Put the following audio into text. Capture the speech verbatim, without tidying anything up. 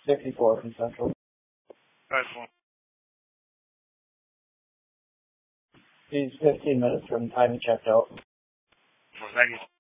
fifty-four from Central. Excellent. He's fifteen minutes from the time he checked out. Well, thank you.